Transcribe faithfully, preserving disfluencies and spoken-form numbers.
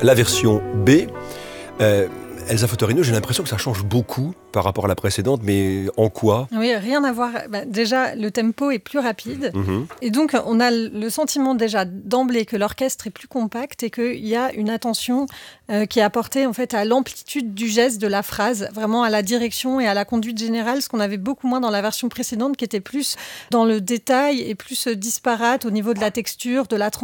la version B. Euh, Elsa Fotorino, j'ai l'impression que ça change beaucoup par rapport à la précédente, mais en quoi ? Oui, rien à voir. Bah, déjà, le tempo est plus rapide. Mm-hmm. Et donc, on a le sentiment déjà d'emblée que l'orchestre est plus compact et qu'il y a une attention euh, qui est apportée en fait, à l'amplitude du geste de la phrase, vraiment à la direction et à la conduite générale, ce qu'on avait beaucoup moins dans la version précédente, qui était plus dans le détail et plus disparate au niveau de la texture, de la